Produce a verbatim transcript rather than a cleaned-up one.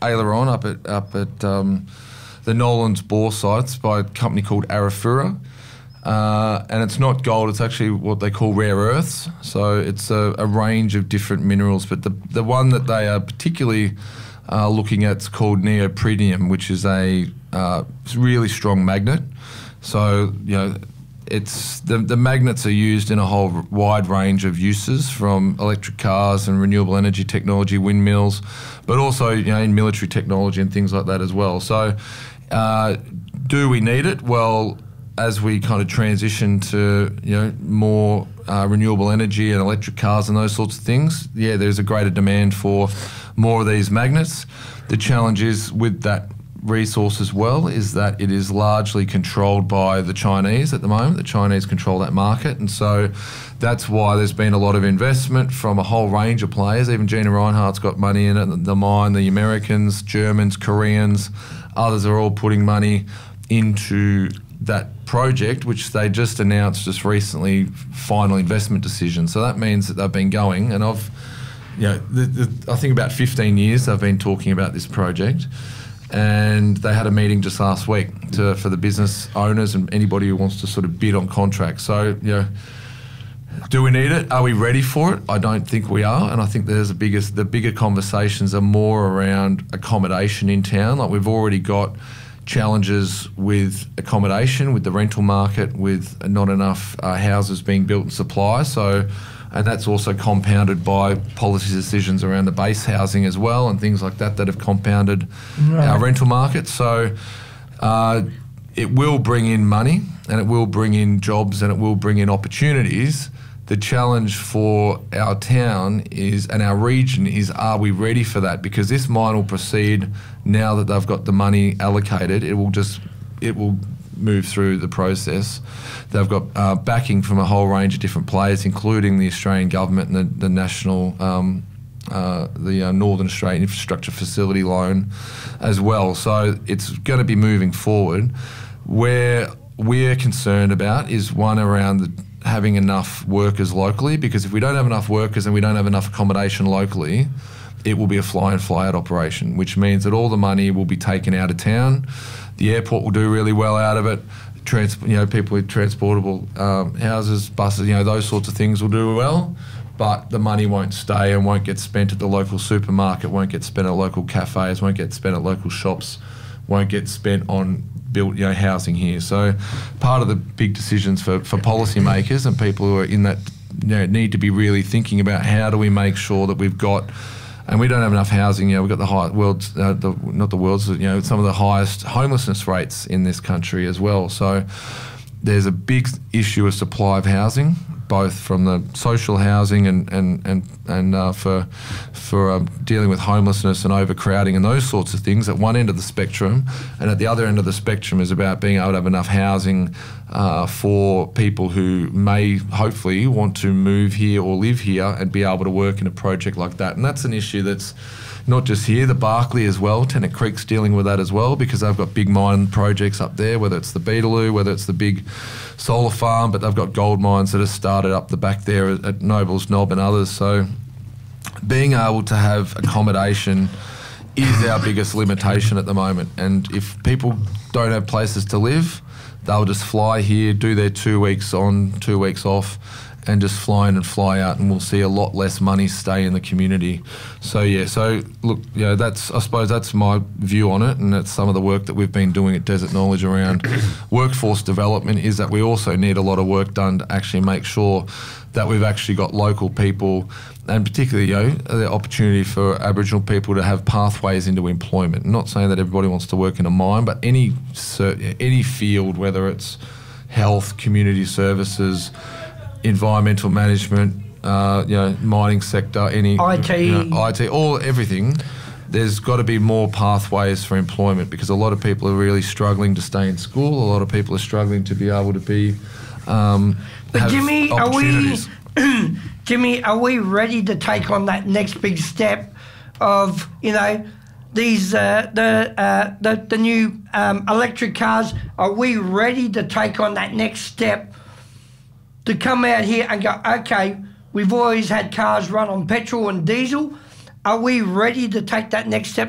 aileron up at up at um, the Nolans Bore sites by a company called Arafura. Uh, and it's not gold, it's actually what they call rare earths. So it's a, a range of different minerals, but the, the one that they are particularly uh, looking at is called neoprenium, which is a uh, really strong magnet. So, you know, it's the, the magnets are used in a whole wide range of uses, from electric cars and renewable energy technology, windmills, but also, you know, in military technology and things like that as well. So uh, do we need it? Well, as we kind of transition to, you know, more uh, renewable energy and electric cars and those sorts of things, yeah, there's a greater demand for more of these magnets. The challenge is with that resource as well is that it is largely controlled by the Chinese at the moment. The Chinese control that market, and so that's why there's been a lot of investment from a whole range of players. Even Gina Rinehart's got money in it, the mine, the Americans, Germans, Koreans, others are all putting money into that project, which they just announced just recently, final investment decision. So that means that they've been going, and I've, you know, the, the, I think about fifteen years they've been talking about this project, and they had a meeting just last week to, for the business owners and anybody who wants to sort of bid on contracts. So, you know, do we need it? Are we ready for it? I don't think we are, and I think there's the biggest, the bigger conversations are more around accommodation in town. Like, we've already got challenges with accommodation, with the rental market, with not enough uh, houses being built and supply. So, and that's also compounded by policy decisions around the base housing as well, and things like that that have compounded right. our rental market. So uh, it will bring in money, and it will bring in jobs, and it will bring in opportunities. The challenge for our town is, and our region is, are we ready for that? Because this mine will proceed now that they've got the money allocated. It will just, it will move through the process. They've got uh, backing from a whole range of different players, including the Australian government and the, the national, um, uh, the uh, Northern Australian Infrastructure Facility loan as well. So it's going to be moving forward. Where we're concerned about is one around the having enough workers locally, because if we don't have enough workers and we don't have enough accommodation locally, it will be a fly in, fly out operation, which means that all the money will be taken out of town. The airport will do really well out of it. Trans, you know, people with transportable um, houses, buses, you know, those sorts of things will do well, but the money won't stay and won't get spent at the local supermarket, won't get spent at local cafes, won't get spent at local shops, won't get spent on built, you know, housing here. So part of the big decisions for, for policymakers and people who are in that, you know, need to be really thinking about how do we make sure that we've got, and we don't have enough housing. You know, we've got the high world's, uh, the, not the world's, you know, some of the highest homelessness rates in this country as well. So there's a big issue of supply of housing, both from the social housing and and and and uh, for for um, dealing with homelessness and overcrowding and those sorts of things at one end of the spectrum, and at the other end of the spectrum is about being able to have enough housing uh, for people who may hopefully want to move here or live here and be able to work in a project like that. And that's an issue that's not just here, the Barkly as well. Tennant Creek's dealing with that as well, because they've got big mine projects up there, whether it's the Beetaloo, whether it's the big solar farm, but they've got gold mines that have started up the back there at, at Nobles Knob and others. So being able to have accommodation is our biggest limitation at the moment. And if people don't have places to live, they'll just fly here, do their two weeks on, two weeks off, and just fly in and fly out, and we'll see a lot less money stay in the community. So yeah, so look, you know, that's, I suppose that's my view on it, and that's some of the work that we've been doing at Desert Knowledge around workforce development, is that we also need a lot of work done to actually make sure that we've actually got local people, and particularly, you know, the opportunity for Aboriginal people to have pathways into employment. I'm not saying that everybody wants to work in a mine, but any any field, whether it's health, community services, environmental management, uh, you know, mining sector, any I T, you know, I T, all everything. There's got to be more pathways for employment, because a lot of people are really struggling to stay in school. A lot of people are struggling to be able to be. Um, but have Jimmy, are we, opportunities. Jimmy, are we ready to take on that next big step of, you know, these uh, the, uh, the the new um, electric cars? Are we ready to take on that next step? To come out here and go, okay, we've always had cars run on petrol and diesel. Are we ready to take that next step